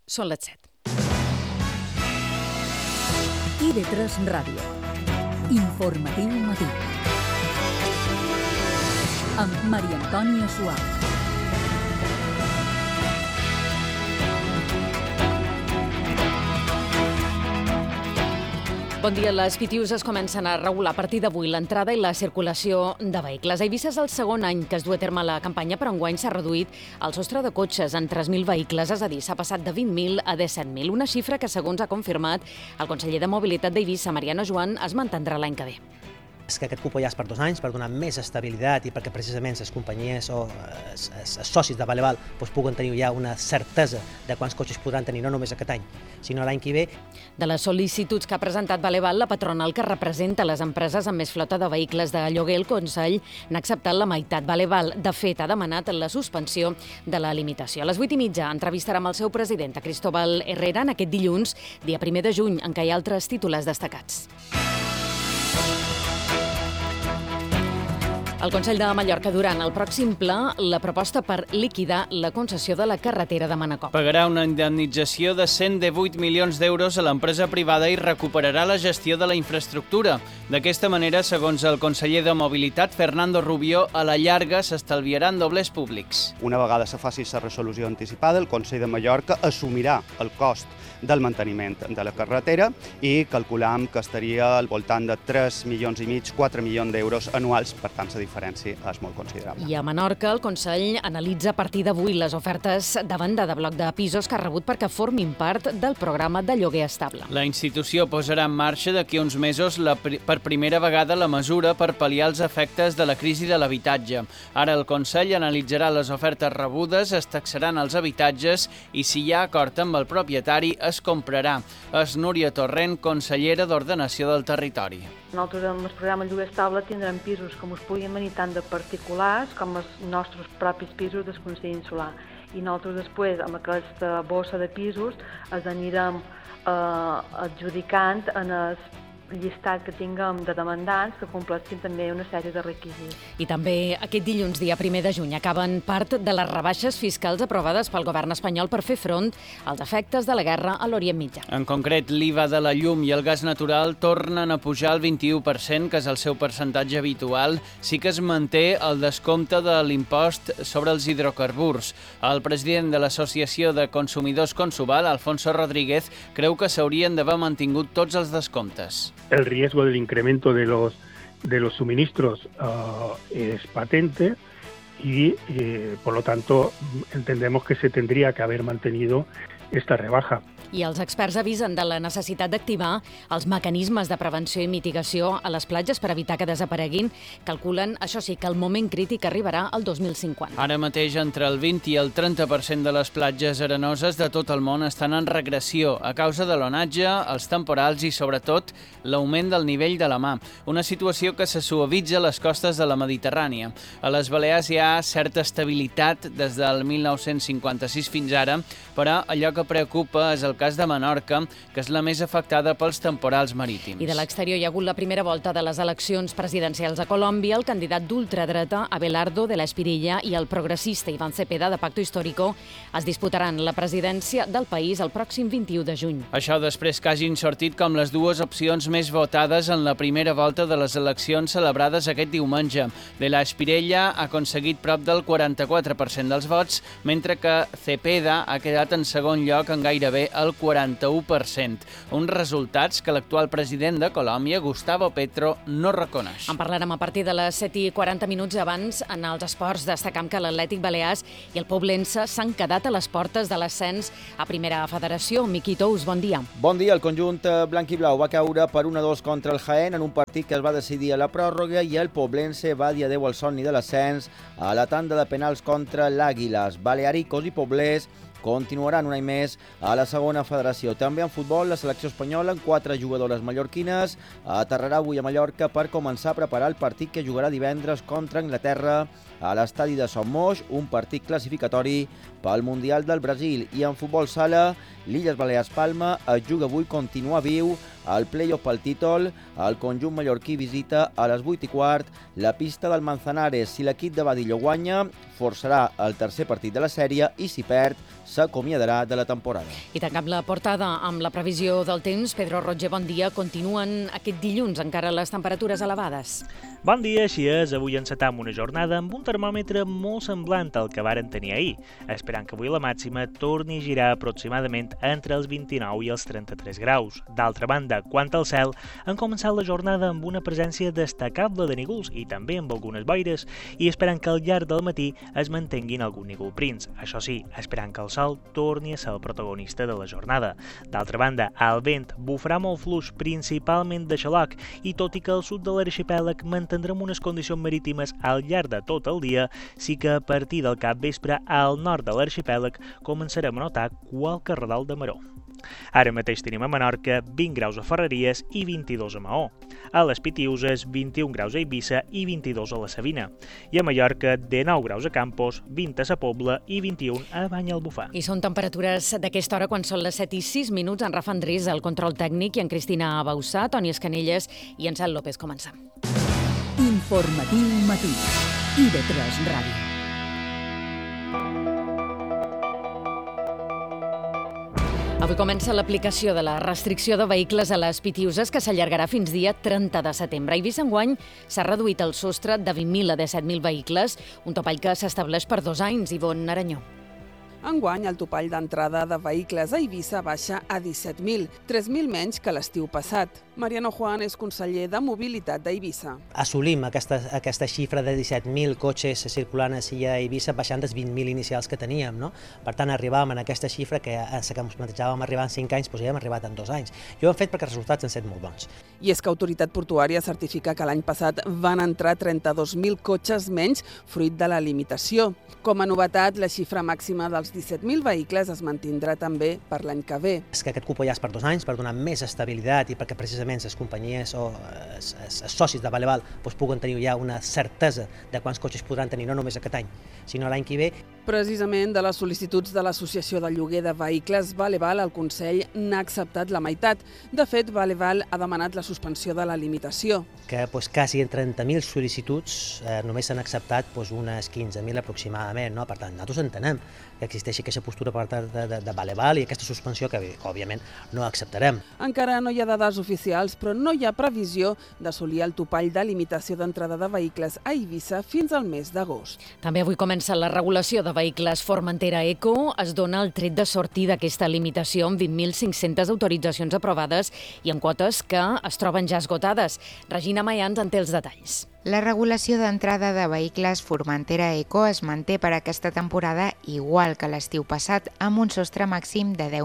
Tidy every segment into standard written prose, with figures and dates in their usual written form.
Són les 7. IB3 Ràdio. Informatiu matí. Amb Maria Antònia Suau. Bon dia. Les PTUs es comencen a regular a partir d'avui l'entrada i la circulació de vehicles. A Eivissa és el segon any que es du a terme la campanya, però enguany s'ha reduït el sostre de cotxes en 3.000 vehicles, és a dir, s'ha passat de 20.000 a 17.000, una xifra que, segons ha confirmat el conseller de Mobilitat d'Eivissa, Mariano Joan, es mantindrà l'any que ve. És que aquest cupo ja és per 2 anys, per donar més estabilitat i perquè precisament les companyies o els socis de Valeval puguen tenir ja una certesa de quants cotxes podran tenir, no només aquest any, sinó l'any que ve. De les sol·licituds que ha presentat Valeval, la patronal que representa les empreses amb més flota de vehicles de lloguer, el Consell, n'ha acceptat la meitat. Valeval, de fet, ha demanat la suspensió de la limitació. A les 8:30 entrevistarà amb el seu president, Cristóbal Herrera, en aquest dilluns, dia 1 de juny, en què hi ha altres titulars destacats. El Consell de Mallorca durant el pròxim ple la proposta per liquidar la concessió de la carretera de Manacor. Pagarà una indemnització de 118 milions d'euros a l'empresa privada i recuperarà la gestió de la infraestructura. D'aquesta manera, segons el conseller de Mobilitat, Fernando Rubio, a la llarga s'estalviaran doblers públics. Una vegada se faci la resolució anticipada, el Consell de Mallorca assumirà el cost del manteniment de la carretera i calculam que estaria al voltant de 3,5 milions, 4 milions d'euros anuals, per tant la diferència és molt considerable. I a Menorca, el Consell analitza a partir d'avui les ofertes de venda de bloc de pisos que ha rebut perquè formin part del programa de lloguer estable. La institució posarà en marxa d'aquí uns mesos per primera vegada la mesura per pal·liar els efectes de la crisi de l'habitatge. Ara el Consell analitzarà les ofertes rebudes, es taxaran els habitatges i si hi ha acord amb el propietari es comprarà. És Núria Torrent, consellera d'Ordenació del Territori. Nosaltres amb el programa Lloguer Estable tindrem pisos com us puguin venir tant de particulars com els nostres propis pisos del Consell Insular. I nosaltres després, amb aquesta bossa de pisos, els anirem adjudicant en el llistat que tinguem de demandants que compleixin també una sèrie de requisits. I també aquest dilluns, dia 1 de juny, acaben part de les rebaixes fiscals aprovades pel govern espanyol per fer front als efectes de la guerra a l'Orient Mitjà. En concret, l'IVA de la llum i el gas natural tornen a pujar al 21%, que és el seu percentatge habitual. Sí que es manté el descompte de l'impost sobre els hidrocarburs. El president de l'Associació de Consumidors Consuval, Alfonso Rodríguez, creu que s'haurien d'haver mantingut tots els descomptes. El riesgo del incremento de los suministros es patente y, por lo tanto, entendemos que se tendría que haber mantenido esta rebaja. I els experts avisen de la necessitat d'activar els mecanismes de prevenció i mitigació a les platges per evitar que desapareguin. Calculen, això sí, que el moment crític arribarà al 2050. Ara mateix, entre el 20 i el 30% de les platges arenoses de tot el món estan en regressió a causa de l'onatge, els temporals i, sobretot, l'augment del nivell de la mar. Una situació que se suavitza a les costes de la Mediterrània. A les Balears hi ha certa estabilitat des del 1956 fins ara, però allò que preocupa és el cas de Menorca, que és la més afectada pels temporals marítims. I de l'exterior hi ha hagut la primera volta de les eleccions presidencials a Colòmbia. El candidat d'ultradreta, Abelardo de la Espirilla, i el progressista Iván Cepeda, de Pacto Histórico, es disputaran la presidència del país el pròxim 21 de juny. Això després que hagin sortit com les dues opcions més votades en la primera volta de les eleccions celebrades aquest diumenge. De la Espirilla ha aconseguit prop del 44% dels vots, mentre que Cepeda ha quedat en segon lloc en gairebé el 41%. Uns resultats que l'actual president de Colòmbia, Gustavo Petro, no reconeix. En parlarem a partir de les 7:40 abans. En els esports destacam que l'Atlètic Balears i el Poblense s'han quedat a les portes de l'ascens a Primera Federació. Miqui Tous, bon dia. Bon dia. El conjunt blanc i blau va caure per 1-2 contra el Jaén en un partit que es va decidir a la pròrroga i el Poblense va dir adeu al somni de l'ascens a la tanda de penals contra l'Àguiles. Balearicos i Poblers continuaran un any més a la segona federació. També en futbol, la selecció espanyola, amb 4 jugadores mallorquines, aterrarà avui a Mallorca per començar a preparar el partit que jugarà divendres contra Anglaterra a l'estadi de Son Moix, un partit classificatori pel Mundial del Brasil. I en futbol sala, l'Illes Balears Palma es juga avui continuar viu al play-off pel títol, el conjunt mallorquí visita a les 8:15 la pista del Manzanares. Si l'equip de Badillo guanya, forçarà el tercer partit de la sèrie i si perd, s'acomiadarà de la temporada. I tancant la portada amb la previsió del temps. Pedro Roger, bon dia. Continuen aquest dilluns encara les temperatures elevades. Bon dia, així és. Avui encetam una jornada amb un termòmetre molt semblant al que varen tenir ahir, esperant que avui la màxima torni a girar aproximadament entre els 29 i els 33 graus. D'altra banda, quant al cel, han començat la jornada amb una presència destacable de nígols i també amb algunes boires, i esperant que al llarg del matí es mantenguin alguns nígol prims. Això sí, esperant que el sol torni a ser el protagonista de la jornada. D'altra banda, el vent bufarà molt fluix, principalment de xaloc, i tot i que al sud de l'arxipèlag mantindrem unes condicions marítimes al llarg de tot el dia, sí que a partir del capvespre al nord de l'arxipèlag començarem a notar qualque redol de maror. Ara mateix tenim a Menorca 20 graus a Ferreries i 22 a Maó. A les Pitiuses, 21 graus a Eivissa i 22 a la Sabina. I a Mallorca, 19 graus a Campos, 20 a Sa Pobla i 21 a Banyalbufar. I són temperatures d'aquesta hora quan són les 7:06 en Rafa Andrés, el control tècnic, i en Cristina Bausà, Toni Escanelles i en Cel López. Comencem. Informatiu matí. IB3 Ràdio. Avui comença l'aplicació de la restricció de vehicles a les Pitiuses, que s'allargarà fins dia 30 de setembre. A Eivissa enguany s'ha reduït el sostre de 20.000 a 17.000 vehicles, un topall que s'estableix per 2 anys. Ivonne Aranyó. Enguany, el topall d'entrada de vehicles a Eivissa baixa a 17.000, 3.000 menys que l'estiu passat. Mariano Juan és conseller de Mobilitat d'Eivissa. Assolim aquesta xifra de 17.000 cotxes circulant així a Eivissa, baixant dels 20.000 inicials que teníem, no? Per tant, arribàvem a aquesta xifra que ens plantejàvem arribar en 5 anys, doncs ja hem arribat en 2 anys. I ho hem fet perquè els resultats han estat molt bons. I és que Autoritat Portuària certifica que l'any passat van entrar 32.000 cotxes menys, fruit de la limitació. Com a novetat, la xifra màxima dels 17.000 vehicles es mantindrà també per l'any que ve. És que aquest cupó ja és per 2 anys, per donar més estabilitat i perquè precisament les companyies o els socis de Valeval puguen tenir ja una certesa de quants cotxes podran tenir, no només aquest any, sinó l'any que ve. Precisament de les sol·licituds de l'Associació de Lloguer de Vehicles Valeval, el Consell n'ha acceptat la meitat. De fet, Valeval ha demanat la suspensió de la limitació. Que quasi en 30.000 sol·licituds només s'han acceptat unes 15.000 aproximadament, no? Per tant, nosaltres entenem que existeixi aquesta postura per part de Valeval i aquesta suspensió que, òbviament, no acceptarem. Encara no hi ha dades oficials, però no hi ha previsió d'assolir el topall de limitació d'entrada de vehicles a Eivissa fins al mes d'agost. També avui comença la regulació de vehicles Formentera Eco. Es dona el tret de sortir d'aquesta limitació amb 20.500 autoritzacions aprovades i amb quotes que es troben ja esgotades. Regina Mayans en té els detalls. La regulació d'entrada de vehicles Formentera Eco es manté per aquesta temporada igual que l'estiu passat, amb un sostre màxim de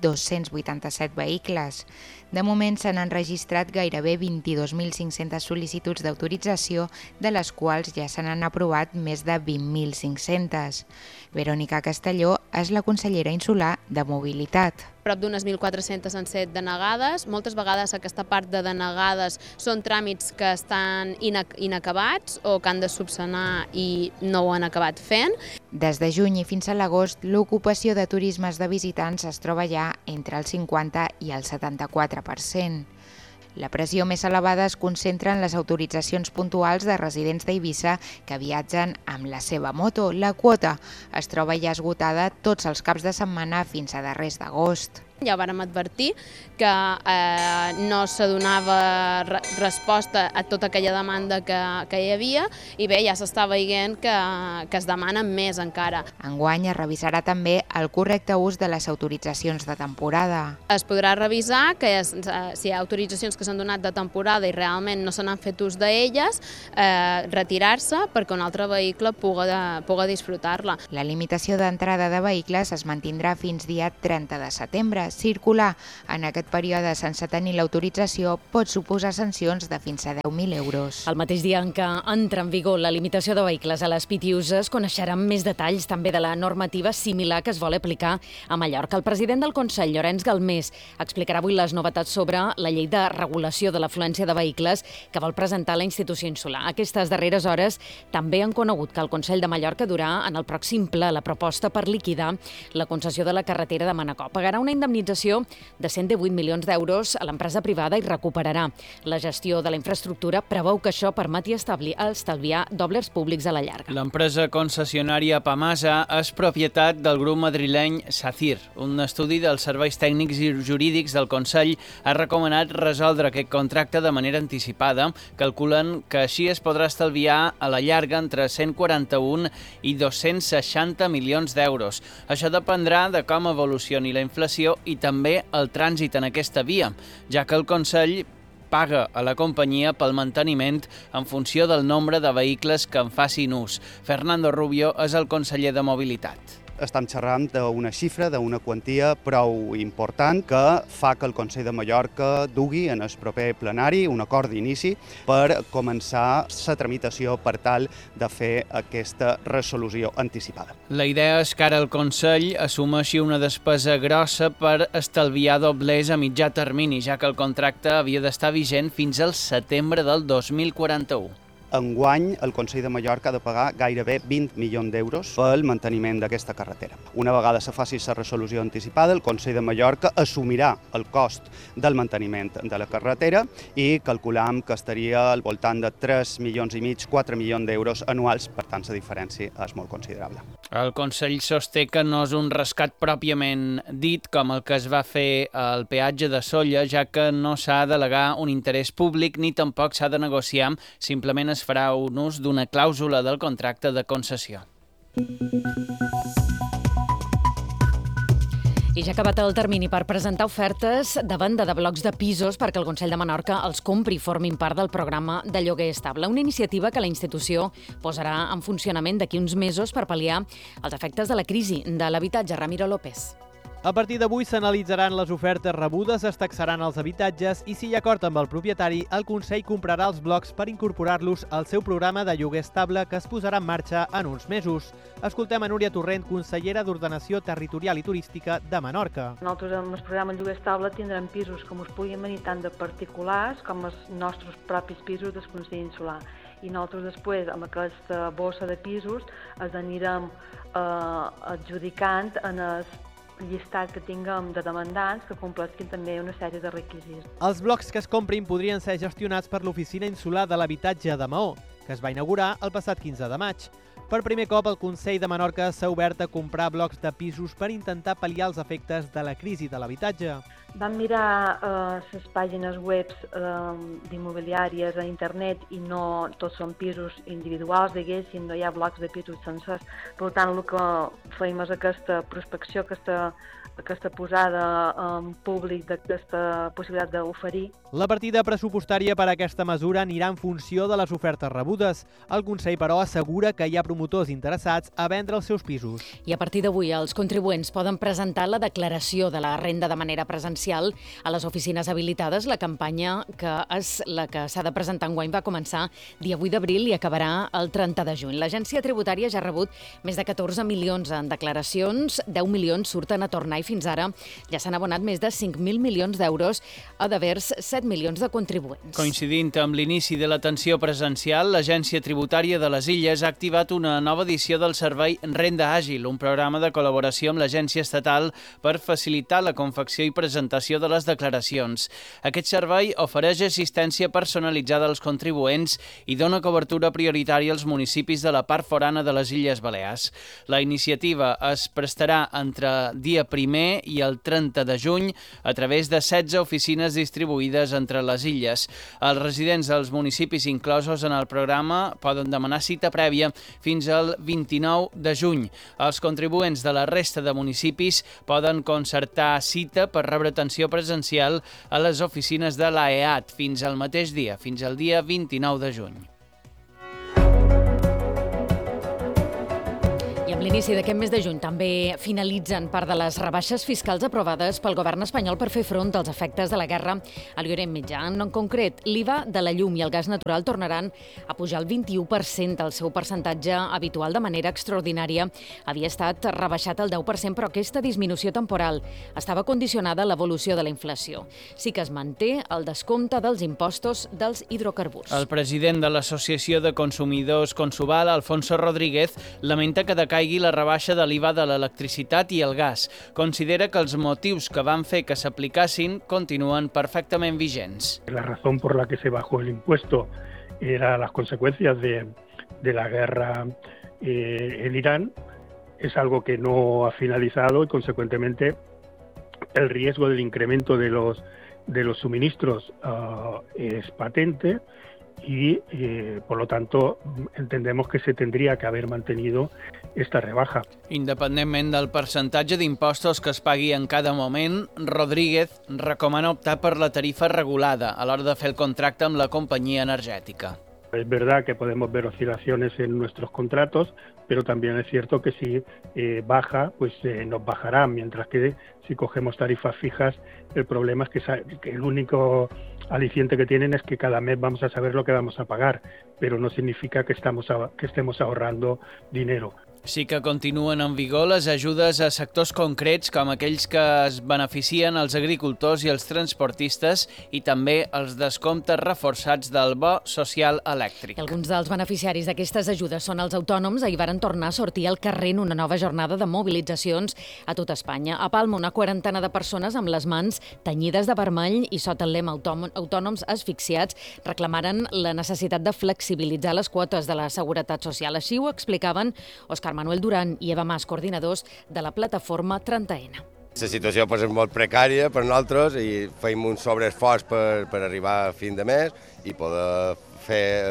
10.287 vehicles. De moment s'han enregistrat gairebé 22.500 sol·licituds d'autorització, de les quals ja se n'han aprovat més de 20.500. Verònica Castelló és la consellera insular de Mobilitat. Prop d'unes 1.400 han set denegades. Moltes vegades aquesta part de denegades són tràmits que estan inacabats o que han de subsanar i no ho han acabat fent. Des de juny i fins a l'agost, l'ocupació de turismes de visitants es troba ja entre el 50 i el 74%. La pressió més elevada es concentra en les autoritzacions puntuals de residents d'Eivissa que viatgen amb la seva moto. La quota es troba ja esgotada tots els caps de setmana fins a darrers d'agost. Ja vàrem advertir que no se donava resposta a tota aquella demanda que hi havia i bé, ja s'està veient que es demana més encara. Enguany es revisarà també el correcte ús de les autoritzacions de temporada. Es podrà revisar que si hi ha autoritzacions que s'han donat de temporada i realment no se n'han fet ús d'elles, retirar-se perquè un altre vehicle puga disfrutar-la. La limitació d'entrada de vehicles es mantindrà fins dia 30 de setembre. Circular en aquest període sense tenir l'autorització pot suposar sancions de fins a 10.000 euros. El mateix dia en què entra en vigor la limitació de vehicles a les Pitiuses, coneixerem més detalls també de la normativa similar que es vol aplicar a Mallorca. El president del Consell, Llorenç Galmés, explicarà avui les novetats sobre la llei de regulació de l'afluència de vehicles que vol presentar la institució insular. Aquestes darreres hores també han conegut que el Consell de Mallorca durà en el pròxim ple la proposta per liquidar la concessió de la carretera de Manacor. Pagarà una indemnització indemnització de 118 milions d'euros a l'empresa privada i recuperarà. La gestió de la infraestructura preveu que això permeti estalviar doblers públics a la llarga. L'empresa concessionària Pamasa és propietat del grup madrileny SACIR. Un estudi dels serveis tècnics i jurídics del Consell ha recomanat resoldre aquest contracte de manera anticipada, calculen que així es podrà estalviar a la llarga entre 141 i 260 milions d'euros. Això dependrà de com evolucioni la inflació i també el trànsit en aquesta via, ja que el Consell paga a la companyia pel manteniment en funció del nombre de vehicles que en facin ús. Fernando Rubio és el conseller de Mobilitat. Estem xerrant d'una xifra, d'una quantia prou important que fa que el Consell de Mallorca dugui en el proper plenari un acord d'inici per començar la tramitació per tal de fer aquesta resolució anticipada. La idea és que ara el Consell assumeixi una despesa grossa per estalviar doblers a mitjà termini, ja que el contracte havia d'estar vigent fins al setembre del 2041. Enguany, el Consell de Mallorca ha de pagar gairebé 20 milions d'euros pel manteniment d'aquesta carretera. Una vegada se faci la resolució anticipada, el Consell de Mallorca assumirà el cost del manteniment de la carretera i calculam que estaria al voltant de 3 milions i mig, 4 milions d'euros anuals, per tant, la diferència és molt considerable. El Consell sosté que no és un rescat pròpiament dit com el que es va fer al peatge de Sóller, ja que no s'ha d'al·legar un interès públic ni tampoc s'ha de negociar, simplement es farà un ús d'una clàusula del contracte de concessió. I ja ha acabat el termini per presentar ofertes de venda de blocs de pisos perquè el Consell de Menorca els compri i formin part del programa de lloguer estable. Una iniciativa que la institució posarà en funcionament d'aquí uns mesos per pal·liar els efectes de la crisi de l'habitatge. Ramiro López. A partir d'avui s'analitzaran les ofertes rebudes, es taxaran els habitatges i si hi ha acord amb el propietari, el Consell comprarà els blocs per incorporar-los al seu programa de lloguer estable que es posarà en marxa en uns mesos. Escoltem a Núria Torrent, consellera d'Ordenació Territorial i Turística de Menorca. Nosaltres amb el programa lloguer estable tindrem pisos com us puguin venir tant de particulars com els nostres propis pisos del Consell Insular. I nosaltres després, amb aquesta bossa de pisos, els anirem adjudicant en el llistat que tinguem de demandants que compleixin també una sèrie de requisits. Els blocs que es comprin podrien ser gestionats per l'Oficina Insular de l'Habitatge de Maó, que es va inaugurar el passat 15 de maig. Per primer cop, el Consell de Menorca s'ha obert a comprar blocs de pisos per intentar pal·liar els efectes de la crisi de l'habitatge. Vam mirar les pàgines web d'immobiliàries a internet i no tots són pisos individuals, diguéssim, no hi ha blocs de pisos sencers. Per tant, el que fèiem és aquesta prospecció, aquesta posada en públic d'aquesta possibilitat d'oferir. La partida pressupostària per a aquesta mesura anirà en funció de les ofertes rebudes. El Consell, però, assegura que hi ha promotors interessats a vendre els seus pisos. I a partir d'avui els contribuents poden presentar la declaració de la renda de manera presencial a les oficines habilitades. La campanya, que és la que s'ha de presentar enguany, va començar dia 8 d'abril i acabarà el 30 de juny. L'Agència Tributària ja ha rebut més de 14 milions en declaracions, 10 milions surten a tornar i fins ara ja s'han abonat més de 5.000 milions d'euros a devers 7 milions de contribuents. Coincidint amb l'inici de l'atenció presencial, l'Agència Tributària de les Illes ha activat una nova edició del servei Renda Àgil, un programa de col·laboració amb l'Agència Estatal per facilitar la confecció i presentació de les declaracions. Aquest servei ofereix assistència personalitzada als contribuents i dona cobertura prioritària als municipis de la part forana de les Illes Balears. La iniciativa es prestarà entre dia 1er i el 30 de juny a través de 16 oficines distribuïdes entre les illes. Els residents dels municipis inclosos en el programa poden demanar cita prèvia fins al 29 de juny. Els contribuents de la resta de municipis poden concertar cita per rebre atenció presencial a les oficines de l'AEAT fins al mateix dia, fins al dia 29 de juny. Amb l'inici d'aquest mes de juny també finalitzen part de les rebaixes fiscals aprovades pel govern espanyol per fer front als efectes de la guerra a l'Orient Mitjà. En concret, l'IVA de la llum i el gas natural tornaran a pujar el 21%. El seu percentatge habitual de manera extraordinària havia estat rebaixat al 10%, però aquesta disminució temporal estava condicionada a l'evolució de la inflació. Sí que es manté el descompte dels impostos dels hidrocarburs. El president de l'Associació de Consumidors Consuval, Alfonso Rodríguez, lamenta que decaigui la rebaixa de l'IVA de l'electricitat i el gas. Considera que els motius que van fer que s'aplicassin continuen perfectament vigents. La razón por la que se bajó el impuesto era las consecuencias de la guerra en Irán. Es algo que no ha finalizado y, consecuentemente, el riesgo del incremento de los suministros es patente y, por lo tanto, entendemos que se tendría que haber mantenido esta rebaja. Independentment del percentatge d'impostos que es pagui en cada moment, Rodríguez recomana optar per la tarifa regulada a l'hora de fer el contracte amb la companyia energètica. Es verdad que podemos ver oscilaciones en nuestros contratos, pero también es cierto que si baja, pues nos bajará, mientras que si cogemos tarifas fijas, el problema es que el único aliciente que tienen es que cada mes vamos a saber lo que vamos a pagar, pero no significa que estemos ahorrando dinero. Sí que continuen en vigor les ajudes a sectors concrets com aquells que es beneficien els agricultors i els transportistes i també els descomptes reforçats del bo social elèctric. Alguns dels beneficiaris d'aquestes ajudes són els autònoms. Ahir varen tornar a sortir al carrer en una nova jornada de mobilitzacions a tot Espanya. A Palma, una quarantena de persones amb les mans tenyides de vermell i sota el lema autònoms asfixiats reclamaren la necessitat de flexibilitzar les quotes de la Seguretat Social. Així ho explicaven Òscar Manuel Duran i Eva Mas, coordinadors de la plataforma 30N. La situació és molt precària per nosaltres i fem un sobreesforç per arribar a fin de mes i poder fer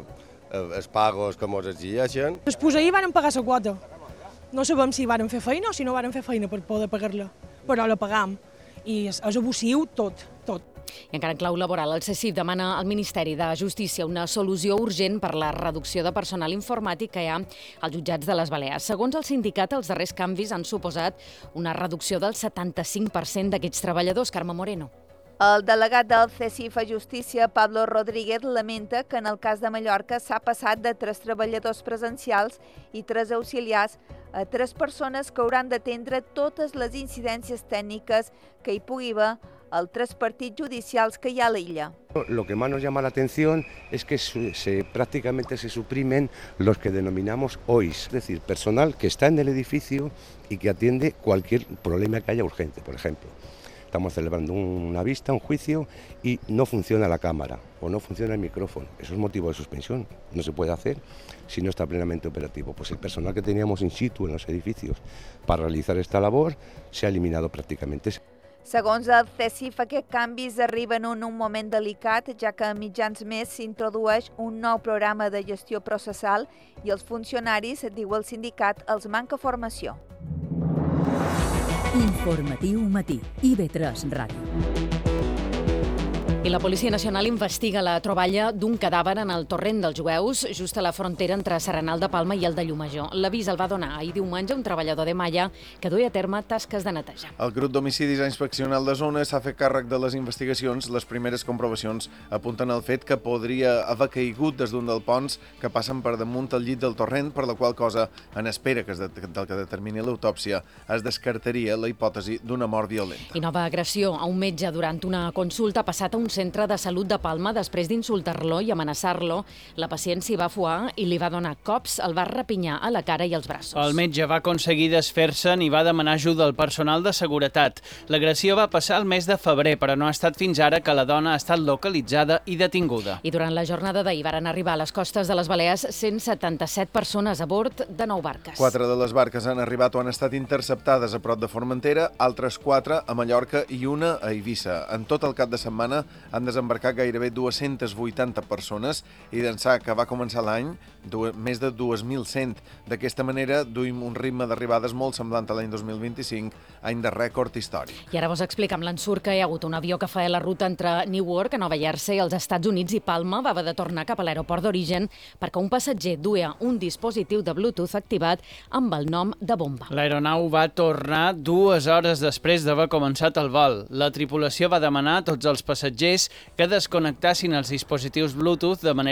els pagos que ens exigeixen. Després ahir van pagar la quota. No sabem si van fer feina o si no van fer feina per poder pagar-la, però la pagam. I és abusiu tot. I encara en clau laboral, el CECIF demana al Ministeri de Justícia una solució urgent per la reducció de personal informàtic que hi ha als jutjats de les Balears. Segons el sindicat, els darrers canvis han suposat una reducció del 75% d'aquests treballadors. Carme Moreno. El delegat del CECIF a Justícia, Pablo Rodríguez, lamenta que en el cas de Mallorca s'ha passat de 3 treballadors presencials i 3 auxiliars a 3 persones que hauran d'atendre totes les incidències tècniques que hi pugui haver als 3 partits judicials que hi ha a l'illa. Lo que más nos llama la atención es que prácticamente se suprimen los que denominamos OIS, es decir, personal que está en el edificio y que atiende cualquier problema que haya urgente, por ejemplo. Estamos celebrando una vista, un juicio y no funciona la cámara o no funciona el micrófono. Eso es motivo de suspensión. No se puede hacer si no está plenamente operativo. Pues el personal que teníamos in situ en los edificios para realizar esta labor se ha eliminado prácticamente. Segons el CECIF, aquests canvis arriben en un moment delicat, ja que a mitjans mes s'introdueix un nou programa de gestió processal i els funcionaris, diu el sindicat, els manca formació. Informatiu matí, IB3 Ràdio. I la Policia Nacional investiga la troballa d'un cadàver en el torrent dels Jueus, just a la frontera entre Serenal de Palma i el de Llumajor. L'avís el va donar ahir diumenge un treballador de Malla que duia a terme tasques de neteja. El grup d'homicidis ha inspeccionat la zona, s'ha fet càrrec de les investigacions. Les primeres comprovacions apunten al fet que podria haver caigut des d'un dels ponts que passen per damunt el llit del torrent, per la qual cosa, en espera del que determini l'autòpsia, es descartaria la hipòtesi d'una mort violenta. I nova agressió a un metge durant una consulta ha passat a un centre de salut de Palma després d'insultar-lo i amenaçar-lo. La pacient s'hi va fuar i li va donar cops, el va repinyar a la cara i als braços. El metge va aconseguir desfer-se'n i va demanar ajuda al personal de seguretat. L'agressió va passar el mes de febrer, però no ha estat fins ara que la dona ha estat localitzada i detinguda. I durant la jornada d'ahir varen arribar a les costes de les Balears 177 persones a bord de 9 barques. 4 de les barques han arribat o han estat interceptades a prop de Formentera, altres 4 a Mallorca i una a Eivissa. En tot el cap de setmana han desembarcat gairebé 280 persones i d'ençà que va començar l'any, més de 2.100. D'aquesta manera, duim un ritme d'arribades molt semblant a l'any 2025, any de rècord històric. I ara vos explica amb l'ensurt que hi ha hagut un avió que feia la ruta entre Newark, a Nova Jersey, als Estats Units i Palma, va haver de tornar cap a l'aeroport d'origen perquè un passatger duia un dispositiu de Bluetooth activat amb el nom de bomba. L'aeronau va tornar 2 hores després d'haver començat el vol. La tripulació va demanar a tots els passatgers que desconnectassin els dispositius Bluetooth de manera